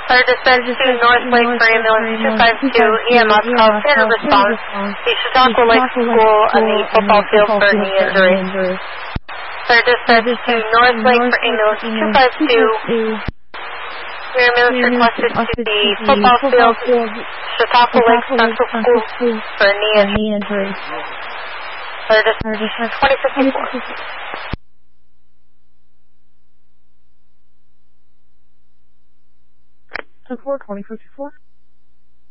Fire dispatch to North Lake for ambulance 252 EMS call standard response. The Chautauqua Lake School on the football field for knee injury. Fire dispatch to North Lake for ambulance 252. Ambulance requested to the football field, Chautauqua Lake Central School for knee injury. Fire dispatch 2054. 42054.